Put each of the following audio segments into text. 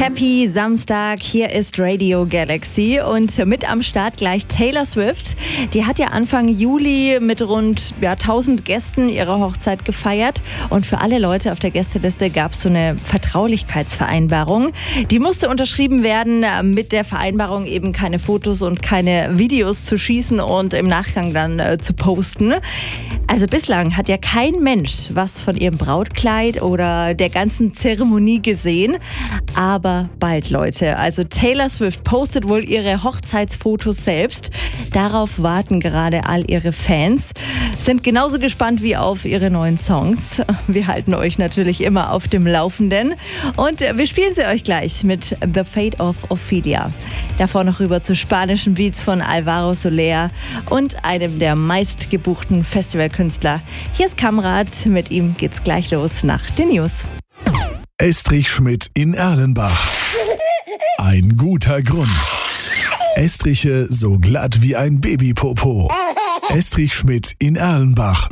Happy Samstag, hier ist Radio Galaxy und mit am Start gleich Taylor Swift. Die hat ja Anfang Juli mit rund 1000 Gästen ihre Hochzeit gefeiert und für alle Leute auf der Gästeliste gab es so eine Vertraulichkeitsvereinbarung. Die musste unterschrieben werden, mit der Vereinbarung eben keine Fotos und keine Videos zu schießen und im Nachgang dann zu posten. Also bislang hat ja kein Mensch was von ihrem Brautkleid oder der ganzen Zeremonie gesehen. Aber bald, Leute. Also Taylor Swift postet wohl ihre Hochzeitsfotos selbst. Darauf warten gerade all ihre Fans. Sind genauso gespannt wie auf ihre neuen Songs. Wir halten euch natürlich immer auf dem Laufenden. Und wir spielen sie euch gleich mit The Fate of Ophelia. Davor noch rüber zu spanischen Beats von Alvaro Soler und einem der meistgebuchten Festivalkünstler. Hier ist Kamrat. Mit ihm geht's gleich los nach den News. Estrich Schmidt in Erlenbach. Ein guter Grund. Estriche so glatt wie ein Babypopo. Estrich Schmidt in Erlenbach.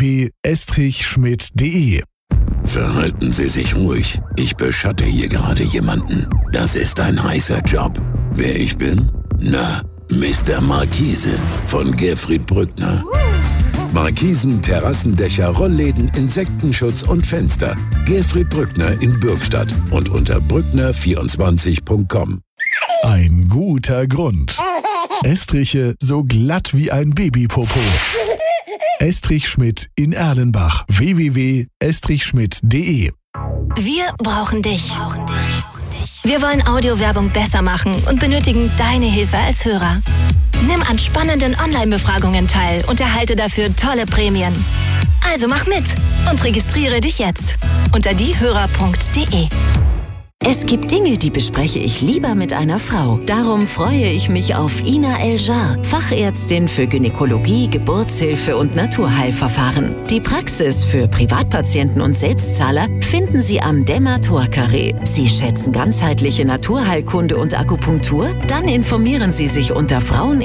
www.estrichschmidt.de. Verhalten Sie sich ruhig. Ich beschatte hier gerade jemanden. Das ist ein heißer Job. Wer ich bin? Na, Mr. Markise von Gerfried Brückner. Markisen, Terrassendächer, Rollläden, Insektenschutz und Fenster. Gerfried Brückner in Bürgstadt und unter brückner24.com. Ein guter Grund. Estriche so glatt wie ein Babypopo. Estrich Schmidt in Erlenbach. www.estrichschmidt.de. Wir brauchen dich. Wir wollen Audiowerbung besser machen und benötigen deine Hilfe als Hörer. Nimm an spannenden Online-Befragungen teil und erhalte dafür tolle Prämien. Also mach mit und registriere dich jetzt unter diehörer.de. Es gibt Dinge, die bespreche ich lieber mit einer Frau. Darum freue ich mich auf Ina Eljar, Fachärztin für Gynäkologie, Geburtshilfe und Naturheilverfahren. Die Praxis für Privatpatienten und Selbstzahler finden Sie am Dämmer-Tor-Carré. Sie schätzen ganzheitliche Naturheilkunde und Akupunktur? Dann informieren Sie sich unter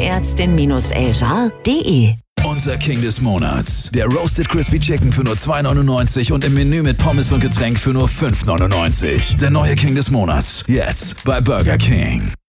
frauenärztin-eljar.de. Unser King des Monats. Der Roasted Crispy Chicken für nur 2,99 und im Menü mit Pommes und Getränk für nur 5,99. Der neue King des Monats. Jetzt bei Burger King.